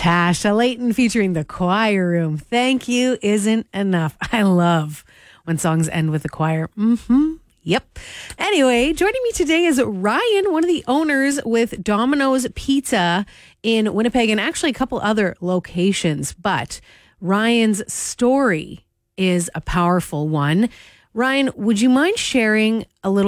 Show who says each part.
Speaker 1: Tasha Layton featuring the Choir Room. Thank you isn't enough. I love when songs end with the choir. Yep. Anyway, joining me today is Ryan, one of the owners with Domino's Pizza in Winnipeg and actually a couple other locations. But Ryan's story is a powerful one. Ryan, would you mind sharing a little